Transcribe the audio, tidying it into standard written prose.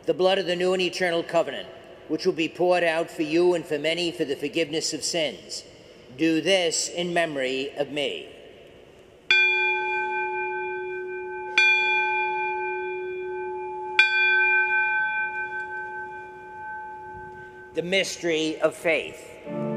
the blood of the new and eternal covenant, which will be poured out for you and for many for the forgiveness of sins. Do this in memory of me. The mystery of faith.